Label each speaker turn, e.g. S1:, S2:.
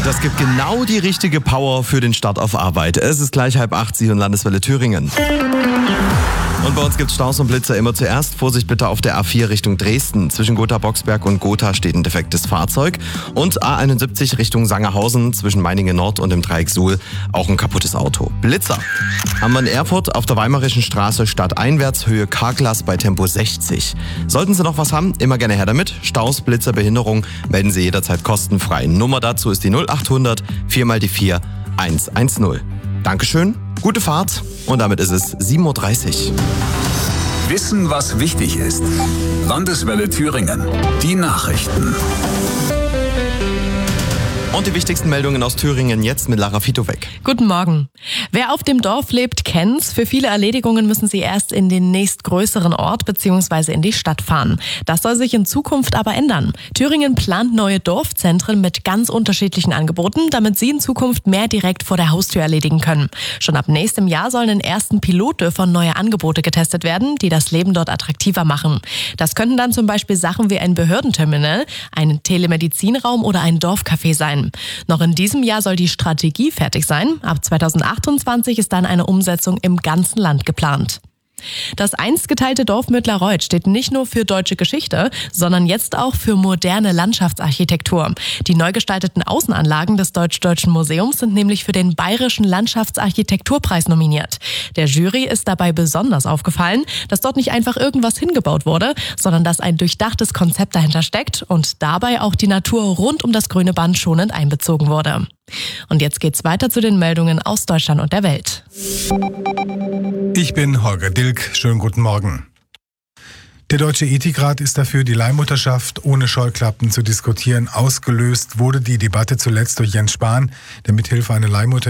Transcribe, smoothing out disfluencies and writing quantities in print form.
S1: Das gibt genau die richtige Power für den Start auf Arbeit. Es ist gleich 7:30 Sie und Landeswelle Thüringen. Und bei uns gibt es Staus und Blitzer immer zuerst. Vorsicht bitte auf der A4 Richtung Dresden. Zwischen Gotha-Boxberg und Gotha steht ein defektes Fahrzeug. Und A71 Richtung Sangerhausen zwischen Meiningen Nord und dem Dreieck Suhl auch ein kaputtes Auto. Blitzer haben wir in Erfurt auf der Weimarischen Straße stadteinwärts Höhe Karglas bei Tempo 60. Sollten Sie noch was haben, immer gerne her damit. Staus, Blitzer, Behinderung melden Sie jederzeit kostenfrei. Nummer dazu ist die 0800 4x4 110. Dankeschön, gute Fahrt und damit ist es 7:30 Uhr.
S2: Wissen, was wichtig ist. Landeswelle Thüringen. Die Nachrichten.
S1: Und die wichtigsten Meldungen aus Thüringen jetzt mit Lara Fitowek.
S3: Guten Morgen. Wer auf dem Dorf lebt, kennt's. Für viele Erledigungen müssen sie erst in den nächstgrößeren Ort bzw. in die Stadt fahren. Das soll sich in Zukunft aber ändern. Thüringen plant neue Dorfzentren mit ganz unterschiedlichen Angeboten, damit sie in Zukunft mehr direkt vor der Haustür erledigen können. Schon ab nächstem Jahr sollen in ersten Pilotdörfern neue Angebote getestet werden, die das Leben dort attraktiver machen. Das könnten dann zum Beispiel Sachen wie ein Behördenterminal, ein Telemedizinraum oder ein Dorfcafé sein. Noch in diesem Jahr soll die Strategie fertig sein. Ab 2028 ist dann eine Umsetzung im ganzen Land geplant. Das einst geteilte Dorf Mödlareuth steht nicht nur für deutsche Geschichte, sondern jetzt auch für moderne Landschaftsarchitektur. Die neu gestalteten Außenanlagen des Deutsch-Deutschen Museums sind nämlich für den Bayerischen Landschaftsarchitekturpreis nominiert. Der Jury ist dabei besonders aufgefallen, dass dort nicht einfach irgendwas hingebaut wurde, sondern dass ein durchdachtes Konzept dahinter steckt und dabei auch die Natur rund um das grüne Band schonend einbezogen wurde. Und jetzt geht's weiter zu den Meldungen aus Deutschland und der Welt.
S4: Ich bin Holger Dilk. Schönen guten Morgen. Der Deutsche Ethikrat ist dafür, die Leihmutterschaft ohne Scheuklappen zu diskutieren. Ausgelöst wurde die Debatte zuletzt durch Jens Spahn, der mithilfe einer Leihmutter